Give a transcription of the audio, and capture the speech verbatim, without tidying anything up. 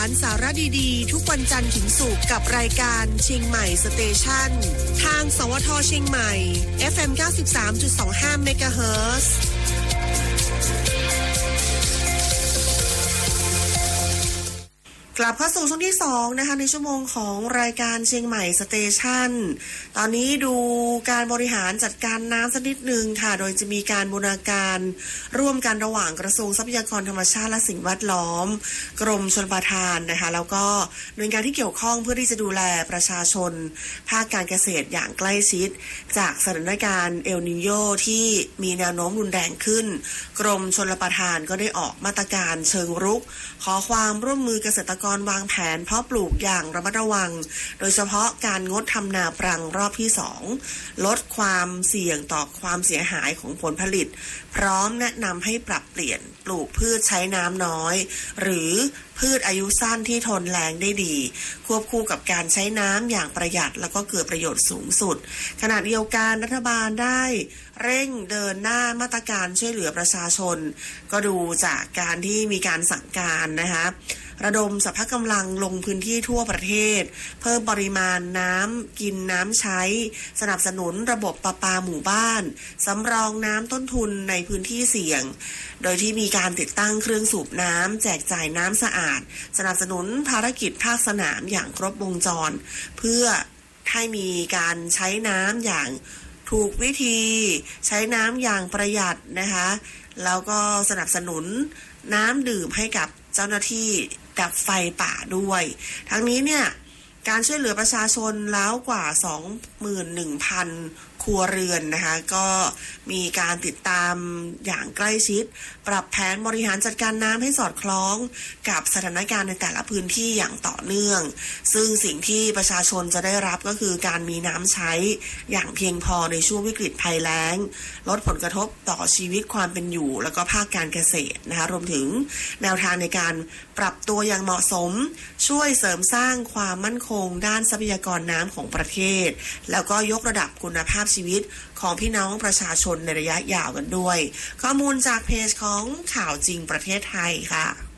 สาระดีๆทุกวันจันทร์ถึงศุกร์กับรายการเชียงใหม่สเตชันทางสวทเชียงใหม่ เอฟ เอ็ม เก้าสิบสามจุดสองห้า เมกะเฮิรตซ์ กลับเข้าสู่ช่วงที่สองนะคะในชั่วโมงของรายการเชียงใหม่สเตชันตอนนี้ดูการบริหารจัดการน้ำสักนิดนึงค่ะโดยจะมีการบูรณาการร่วมกันระหว่างกระทรวงทรัพยากรธรรมชาติและสิ่งแวดล้อมกรมชลประทานนะคะแล้วก็หน่วยงานที่เกี่ยวข้องเพื่อที่จะดูแลประชาชนภาคการเกษตรอย่างใกล้ชิดจากสถานการณ์เอลนิโญที่มีแนวโน้มรุนแรงขึ้นกรมชลประทานก็ได้ออกมาตรการเชิงรุกขอความร่วมมือเกษตรกรวางแผนเพาะปลูกอย่างระมัดระวังโดยเฉพาะการงดทำนาปรังรอบที่สองลดความเสี่ยงต่อความเสียหายของผลผลิตพร้อมแนะนำให้ปรับเปลี่ยนปลูกพืชใช้น้ำน้อยหรือพืชอายุสั้นที่ทนแล้งได้ดีควบคู่กับการใช้น้ำอย่างประหยัดแล้วก็เกิดประโยชน์สูงสุดขณะเดียวกันรัฐบาลได้เร่งเดินหน้ามาตรการช่วยเหลือประชาชนก็ดูจากการที่มีการสั่งการนะคะระดมสรรพกำลังลงพื้นที่ทั่วประเทศเพิ่มปริมาณน้ำกินน้ำใช้สนับสนุนระบบประปาหมู่บ้านสำรองน้ำต้นทุนในพื้นที่เสี่ยงโดยที่มีการติดตั้งเครื่องสูบน้ำแจกจ่ายน้ำสะอาดสนับสนุนภารกิจภาคสนามอย่างครบวงจรเพื่อให้มีการใช้น้ำอย่างถูกวิธีใช้น้ำอย่างประหยัดนะคะแล้วก็สนับสนุนน้ำดื่มให้กับเจ้าหน้าที่ดับไฟป่าด้วยทั้งนี้เนี่ยการช่วยเหลือประชาชนแล้วกว่า สองหมื่นหนึ่งพัน ครัวเรือนนะคะก็มีการติดตามอย่างใกล้ชิดปรับแผนบริหารจัดการน้ำให้สอดคล้องกับสถานการณ์ในแต่ละพื้นที่อย่างต่อเนื่องซึ่งสิ่งที่ประชาชนจะได้รับก็คือการมีน้ำใช้อย่างเพียงพอในช่วงวิกฤตภัยแล้งลดผลกระทบต่อชีวิตความเป็นอยู่แล้วก็ภาคการเกษตรนะคะรวมถึงแนวทางในการปรับตัวอย่างเหมาะสมช่วยเสริมสร้างความมั่นคงด้านทรัพยากรน้ำของประเทศแล้วก็ยกระดับคุณภาพชีวิตของพี่น้องประชาชนในระยะยาวกันด้วยข้อมูลจากเพจของข่าวจริงประเทศไทยค่ะ